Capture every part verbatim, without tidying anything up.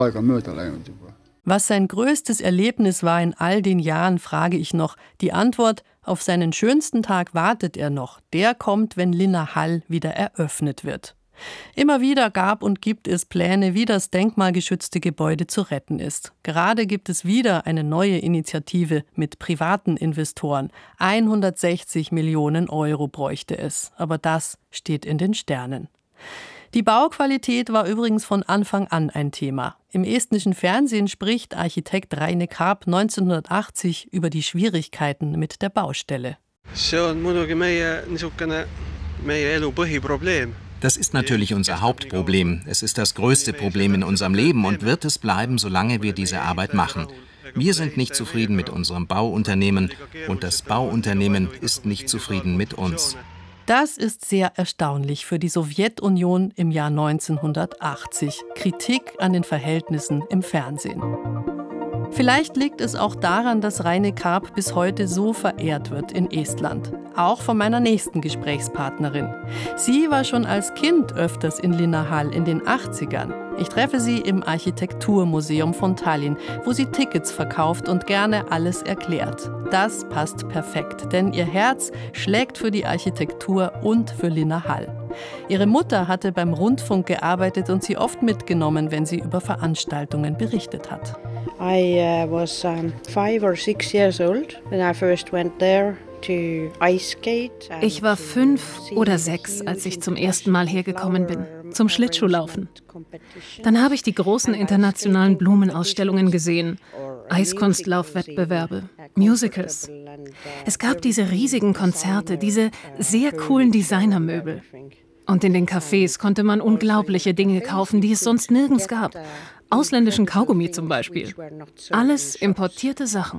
Was sein größtes Erlebnis war in all den Jahren, frage ich noch. Die Antwort: Auf seinen schönsten Tag wartet er noch. Der kommt, wenn Linnahall wieder eröffnet wird. Immer wieder gab und gibt es Pläne, wie das denkmalgeschützte Gebäude zu retten ist. Gerade gibt es wieder eine neue Initiative mit privaten Investoren. hundertsechzig Millionen Euro bräuchte es. Aber das steht in den Sternen. Die Bauqualität war übrigens von Anfang an ein Thema. Im estnischen Fernsehen spricht Architekt Raine Karp neunzehnhundertachtzig über die Schwierigkeiten mit der Baustelle. Das ist natürlich unser Hauptproblem. Es ist das größte Problem in unserem Leben und wird es bleiben, solange wir diese Arbeit machen. Wir sind nicht zufrieden mit unserem Bauunternehmen und das Bauunternehmen ist nicht zufrieden mit uns. Das ist sehr erstaunlich für die Sowjetunion im Jahr neunzehnhundertachtzig. Kritik an den Verhältnissen im Fernsehen. Vielleicht liegt es auch daran, dass Raine Karp bis heute so verehrt wird in Estland. Auch von meiner nächsten Gesprächspartnerin. Sie war schon als Kind öfters in Linnahall in den achtzigern. Ich treffe sie im Architekturmuseum von Tallinn, wo sie Tickets verkauft und gerne alles erklärt. Das passt perfekt, denn ihr Herz schlägt für die Architektur und für Linnahall. Ihre Mutter hatte beim Rundfunk gearbeitet und sie oft mitgenommen, wenn sie über Veranstaltungen berichtet hat. I uh, was um, five or six years old when I first went there. Ich war fünf oder sechs, als ich zum ersten Mal hergekommen bin, zum Schlittschuhlaufen. Dann habe ich die großen internationalen Blumenausstellungen gesehen, Eiskunstlaufwettbewerbe, Musicals. Es gab diese riesigen Konzerte, diese sehr coolen Designermöbel. Und in den Cafés konnte man unglaubliche Dinge kaufen, die es sonst nirgends gab. Ausländischen Kaugummi zum Beispiel. Alles importierte Sachen.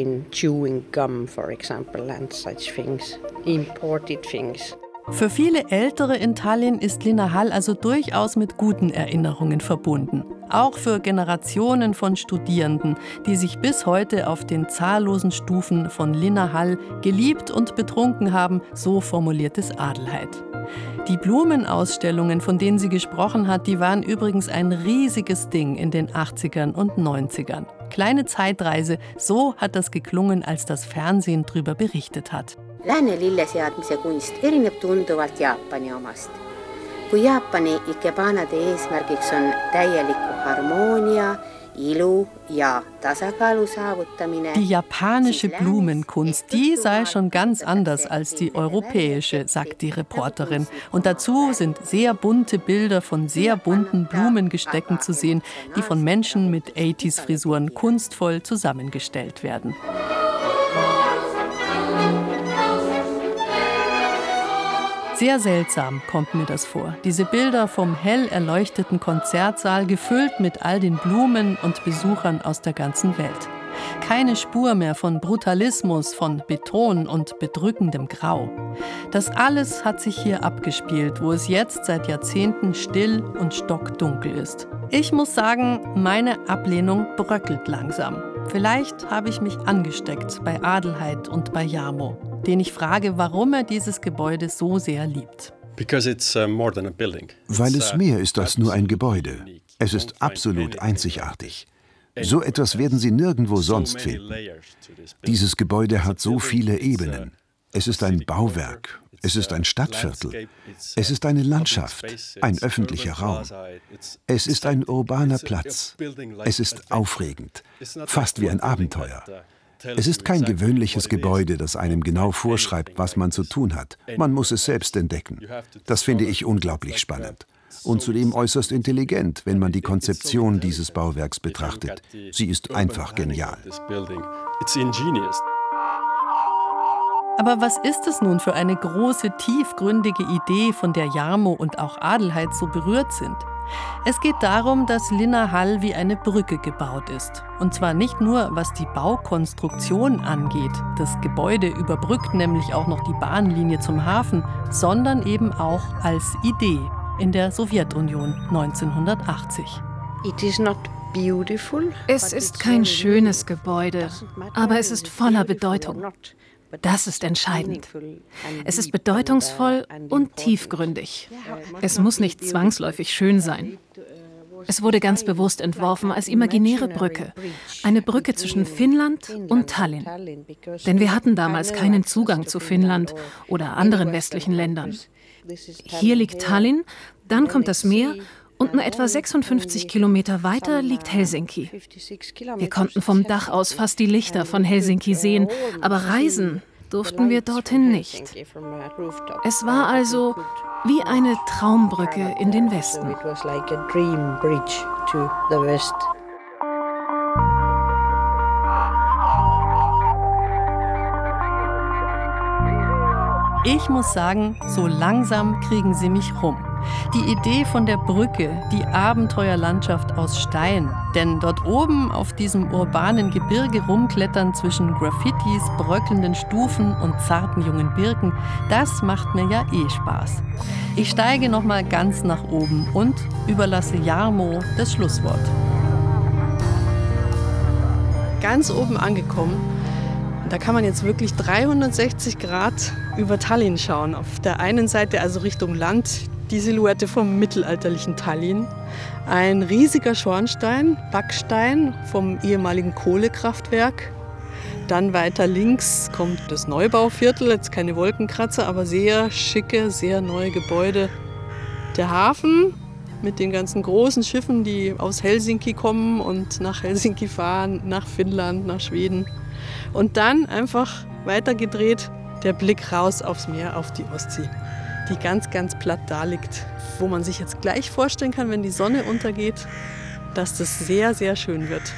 Für viele Ältere in Tallinn ist Linnahall also durchaus mit guten Erinnerungen verbunden. Auch für Generationen von Studierenden, die sich bis heute auf den zahllosen Stufen von Linnahall geliebt und betrunken haben, so formuliert es Adelheid. Die Blumenausstellungen, von denen sie gesprochen hat, die waren übrigens ein riesiges Ding in den achtzigern und neunzigern. Kleine Zeitreise, so hat das geklungen, als das Fernsehen drüber berichtet hat. Lääne lilleseadmise kunst erineb tunduvalt Jaapani omast. Kui Jaapani ikebanade eesmärgiks on täieliku harmoonia, ilu ja tasakaalu saavutamine. Die japanische Blumenkunst, die sei schon ganz anders als die europäische, sagt die Reporterin. Und dazu sind sehr bunte Bilder von sehr bunten Blumengestecken zu sehen, die von Menschen mit achtziger-Frisuren kunstvoll zusammengestellt werden. Sehr seltsam kommt mir das vor. Diese Bilder vom hell erleuchteten Konzertsaal, gefüllt mit all den Blumen und Besuchern aus der ganzen Welt. Keine Spur mehr von Brutalismus, von Beton und bedrückendem Grau. Das alles hat sich hier abgespielt, wo es jetzt seit Jahrzehnten still und stockdunkel ist. Ich muss sagen, meine Ablehnung bröckelt langsam. Vielleicht habe ich mich angesteckt bei Adelheid und bei Jarmo, den ich frage, warum er dieses Gebäude so sehr liebt. Weil es mehr ist als nur ein Gebäude. Es ist absolut einzigartig. So etwas werden Sie nirgendwo sonst finden. Dieses Gebäude hat so viele Ebenen. Es ist ein Bauwerk, es ist ein Stadtviertel, es ist eine Landschaft, ein öffentlicher Raum. Es ist ein urbaner Platz. Es ist aufregend, fast wie ein Abenteuer. Es ist kein gewöhnliches Gebäude, das einem genau vorschreibt, was man zu tun hat. Man muss es selbst entdecken. Das finde ich unglaublich spannend. Und zudem äußerst intelligent, wenn man die Konzeption dieses Bauwerks betrachtet. Sie ist einfach genial. Aber was ist es nun für eine große, tiefgründige Idee, von der Jarmo und auch Adelheid so berührt sind? Es geht darum, dass Linnahall wie eine Brücke gebaut ist. Und zwar nicht nur, was die Baukonstruktion angeht. Das Gebäude überbrückt nämlich auch noch die Bahnlinie zum Hafen, sondern eben auch als Idee in der Sowjetunion neunzehnhundertachtzig. It is not beautiful, es ist kein schönes Gebäude, aber es ist voller Bedeutung. Das ist entscheidend. Es ist bedeutungsvoll und tiefgründig. Es muss nicht zwangsläufig schön sein. Es wurde ganz bewusst entworfen als imaginäre Brücke. Eine Brücke zwischen Finnland und Tallinn. Denn wir hatten damals keinen Zugang zu Finnland oder anderen westlichen Ländern. Hier liegt Tallinn, dann kommt das Meer und nur etwa sechsundfünfzig Kilometer weiter liegt Helsinki. Wir konnten vom Dach aus fast die Lichter von Helsinki sehen, aber reisen durften wir dorthin nicht. Es war also wie eine Traumbrücke in den Westen. Ich muss sagen, so langsam kriegen sie mich rum. Die Idee von der Brücke, die Abenteuerlandschaft aus Stein. Denn dort oben auf diesem urbanen Gebirge rumklettern zwischen Graffitis, bröckelnden Stufen und zarten jungen Birken, das macht mir ja eh Spaß. Ich steige noch mal ganz nach oben und überlasse Jarmo das Schlusswort. Ganz oben angekommen, da kann man jetzt wirklich dreihundertsechzig Grad über Tallinn schauen. Auf der einen Seite also Richtung Land, die Silhouette vom mittelalterlichen Tallinn. Ein riesiger Schornstein, Backstein vom ehemaligen Kohlekraftwerk. Dann weiter links kommt das Neubauviertel, jetzt keine Wolkenkratzer, aber sehr schicke, sehr neue Gebäude. Der Hafen mit den ganzen großen Schiffen, die aus Helsinki kommen und nach Helsinki fahren, nach Finnland, nach Schweden. Und dann einfach weitergedreht der Blick raus aufs Meer, auf die Ostsee, die ganz, ganz platt da liegt, wo man sich jetzt gleich vorstellen kann, wenn die Sonne untergeht, dass das sehr, sehr schön wird.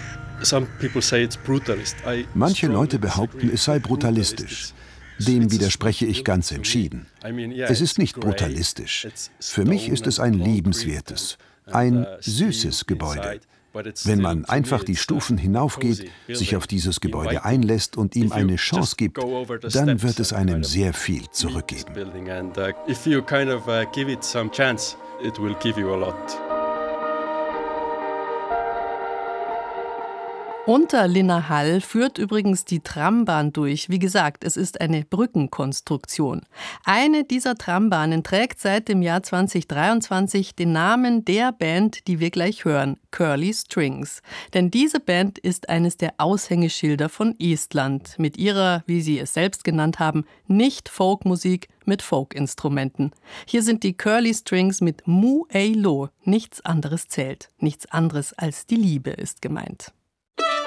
Manche Leute behaupten, es sei brutalistisch. Dem widerspreche ich ganz entschieden. Es ist nicht brutalistisch. Für mich ist es ein liebenswertes, ein süßes Gebäude. Wenn man einfach die Stufen hinaufgeht, sich auf dieses Gebäude einlässt und ihm eine Chance gibt, dann wird es einem sehr viel zurückgeben. Unter Linnahall führt übrigens die Trambahn durch. Wie gesagt, es ist eine Brückenkonstruktion. Eine dieser Trambahnen trägt seit dem Jahr zweitausenddreiundzwanzig den Namen der Band, die wir gleich hören, Curly Strings. Denn diese Band ist eines der Aushängeschilder von Estland mit ihrer, wie sie es selbst genannt haben, Nicht-Folkmusik mit Folkinstrumenten. Hier sind die Curly Strings mit Mu Ei Lo. Nichts anderes zählt. Nichts anderes als die Liebe ist gemeint.